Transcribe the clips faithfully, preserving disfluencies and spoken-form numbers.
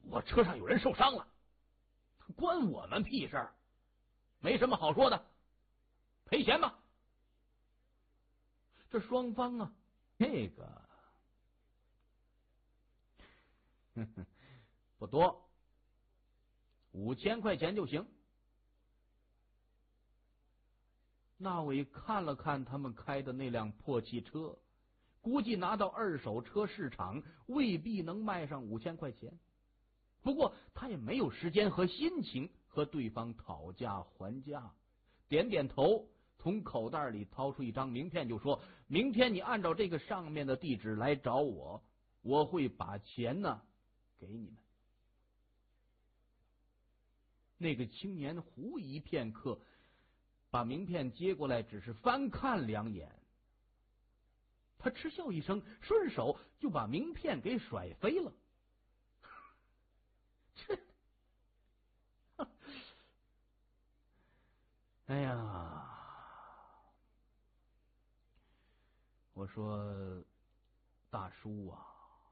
我车上有人受伤了，关我们屁事儿，没什么好说的，赔钱吧。这双方啊，这个呵呵不多，五千块钱就行。那伟看了看他们开的那辆破汽车，估计拿到二手车市场未必能卖上五千块钱。不过他也没有时间和心情和对方讨价还价，点点头，从口袋里掏出一张名片，就说：明天你按照这个上面的地址来找我，我会把钱呢给你们。那个青年狐疑片刻，把名片接过来，只是翻看两眼，他嗤笑一声，顺手就把名片给甩飞了。这，哎呀，我说大叔啊，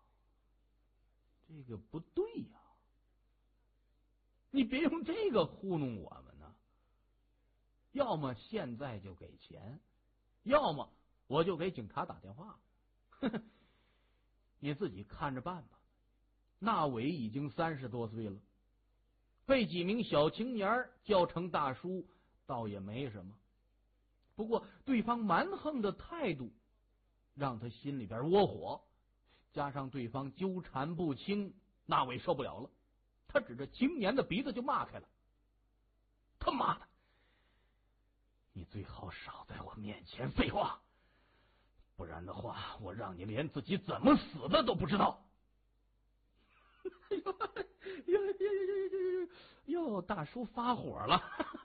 这个不对呀，你别用这个糊弄我们呢。要么现在就给钱，要么我就给警察打电话。呵呵，你自己看着办吧。那伟已经三十多岁了，被几名小青年叫成大叔，倒也没什么。不过对方蛮横的态度，让他心里边窝火，加上对方纠缠不清，那伟受不了了，他指着青年的鼻子就骂开了：他妈的！你最好少在我面前废话，不然的话，我让你连自己怎么死的都不知道。哟哟哟哟哟哟！大叔发火了，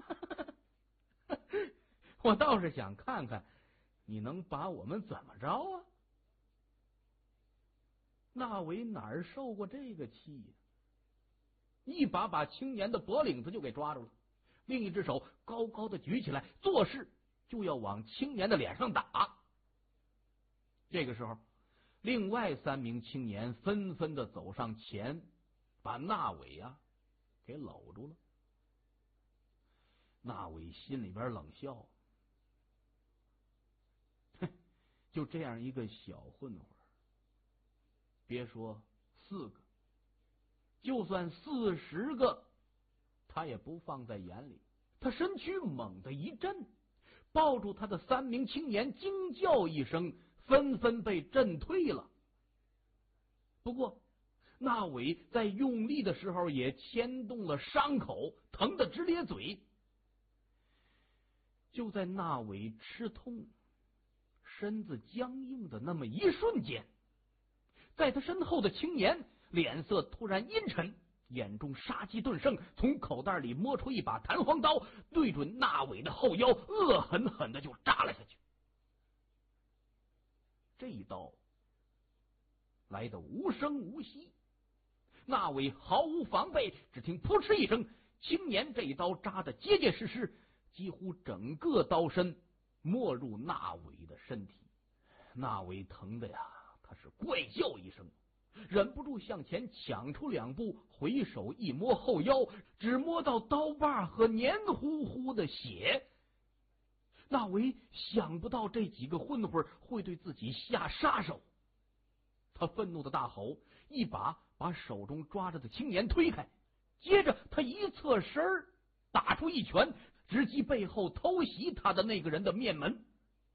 我倒是想看看你能把我们怎么着啊？那伟哪儿受过这个气呀？一把把青年的脖领子就给抓住了，另一只手高高的举起来，作势就要往青年的脸上打。这个时候，另外三名青年纷纷的走上前，把那伟啊给搂住了。那伟心里边冷笑，哼，就这样一个小混混，别说四个，就算四十个，他也不放在眼里。他身躯猛地一震，抱住他的三名青年惊叫一声，纷纷被震退了。不过那伟在用力的时候也牵动了伤口，疼得直咧嘴。就在那伟吃痛、身子僵硬的那么一瞬间，在他身后的青年脸色突然阴沉，眼中杀机顿生，从口袋里摸出一把弹簧刀，对准那伟的后腰，恶狠狠的就扎了下去。这一刀来得无声无息，那伟毫无防备，只听扑哧一声，青年这一刀扎得结结实实，几乎整个刀身没入那伟的身体。那伟疼的呀，他是怪叫一声，忍不住向前抢出两步，回手一摸后腰，只摸到刀把和黏糊糊的血。那伟想不到这几个混混会对自己下杀手，他愤怒的大吼，一把把手中抓着的青年推开，接着他一侧身打出一拳，直击背后偷袭他的那个人的面门。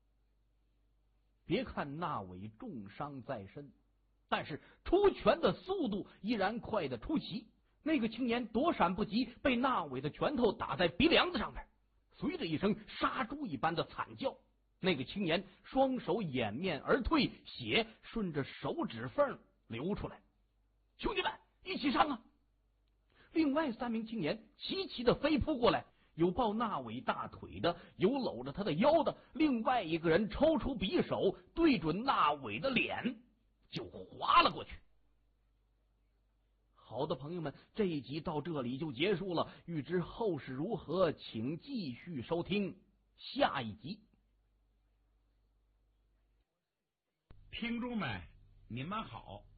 别看那伟重伤在身，但是出拳的速度依然快得出奇。那个青年躲闪不及，被那伟的拳头打在鼻梁子上面，随着一声杀猪一般的惨叫，那个青年双手掩面而退，血顺着手指缝流出来。兄弟们，一起上啊！另外三名青年齐齐的飞扑过来，有抱那伟大腿的，有搂着他的腰的，另外一个人抽出匕首对准那伟的脸就划了过去。好的朋友们，这一集到这里就结束了，欲知后事如何，请继续收听下一集。 听众们，你们好，